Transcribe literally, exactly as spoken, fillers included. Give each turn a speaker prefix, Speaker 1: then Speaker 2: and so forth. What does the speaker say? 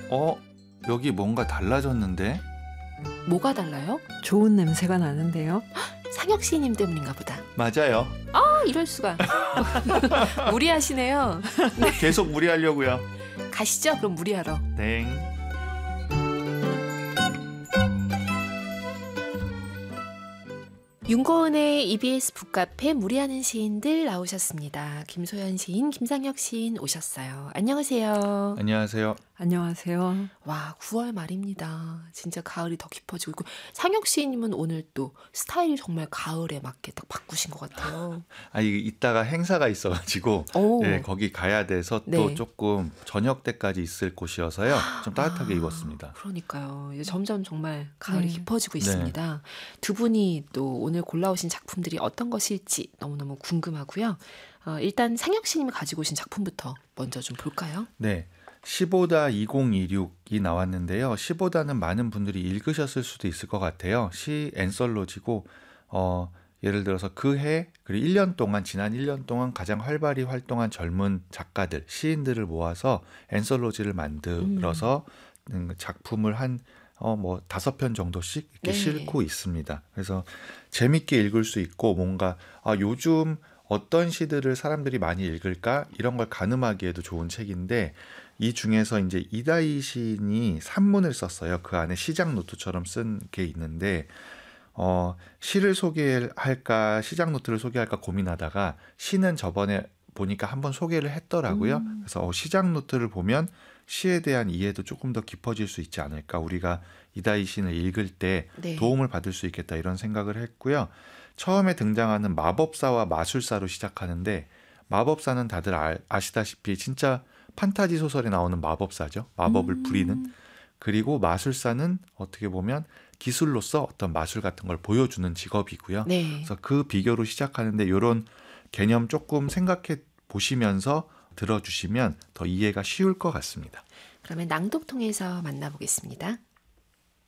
Speaker 1: 어? 여기 뭔가 달라졌는데?
Speaker 2: 뭐가 달라요?
Speaker 3: 좋은 냄새가 나는데요.
Speaker 2: 상혁 시인님 때문인가 보다.
Speaker 1: 맞아요.
Speaker 2: 아, 이럴 수가. 무리하시네요.
Speaker 1: 계속 무리하려고요.
Speaker 2: 가시죠. 그럼 무리하러.
Speaker 1: 네.
Speaker 2: 윤고은의 이비에스 북카페 무리하는 시인들 나오셨습니다. 김소연 시인, 김상혁 시인 오셨어요. 안녕하세요.
Speaker 1: 안녕하세요.
Speaker 3: 안녕하세요.
Speaker 2: 와, 구월 말입니다. 진짜 가을이 더 깊어지고 있고, 상혁 시인님은 오늘 또 스타일이 정말 가을에 맞게 딱 바꾸신 것 같아요.
Speaker 1: 아, 이게 이따가 행사가 있어가지고
Speaker 2: 오.
Speaker 1: 네, 거기 가야 돼서 또
Speaker 2: 네.
Speaker 1: 조금 저녁 때까지 있을 곳이어서요. 좀 따뜻하게
Speaker 2: 아,
Speaker 1: 입었습니다.
Speaker 2: 그러니까요. 이제 점점 정말 가을이
Speaker 3: 네.
Speaker 2: 깊어지고
Speaker 1: 네.
Speaker 2: 있습니다. 두 분이 또 오늘 골라오신 작품들이 어떤 것일지 너무너무 궁금하고요. 어, 일단 상혁 시인님이 가지고 오신 작품부터 먼저 좀 볼까요?
Speaker 1: 네. 시보다 이천이십육이 나왔는데요. 시보다는 많은 분들이 읽으셨을 수도 있을 것 같아요. 시 앤솔로지고 어, 예를 들어서 그 해 그리고 일 년 동안 지난 일 년 동안 가장 활발히 활동한 젊은 작가들, 시인들을 모아서 앤솔로지를 만들어서 음. 작품을 한 어, 뭐 다섯 편 정도씩 이렇게
Speaker 2: 네.
Speaker 1: 싣고 있습니다. 그래서 재밌게 읽을 수 있고 뭔가 아, 요즘 어떤 시들을 사람들이 많이 읽을까? 이런 걸 가늠하기에도 좋은 책인데 이 중에서 이제 이다희 시인이 산문을 썼어요. 그 안에 시작 노트처럼 쓴 게 있는데 어, 시를 소개할까 시작 노트를 소개할까 고민하다가 시는 저번에 보니까 한번 소개를 했더라고요.
Speaker 2: 음.
Speaker 1: 그래서 어, 시작 노트를 보면 시에 대한 이해도 조금 더 깊어질 수 있지 않을까. 우리가 이다희 시인을 읽을 때
Speaker 2: 네.
Speaker 1: 도움을 받을 수 있겠다 이런 생각을 했고요. 처음에 등장하는 마법사와 마술사로 시작하는데 마법사는 다들 아, 아시다시피 진짜 판타지 소설에 나오는 마법사죠. 마법을
Speaker 2: 음.
Speaker 1: 부리는. 그리고 마술사는 어떻게 보면 기술로서 어떤 마술 같은 걸 보여주는 직업이고요.
Speaker 2: 네.
Speaker 1: 그래서 그 비교로 시작하는데 이런 개념 조금 생각해 보시면서 들어주시면 더 이해가 쉬울 것 같습니다.
Speaker 2: 그러면 낭독 통해서 만나보겠습니다.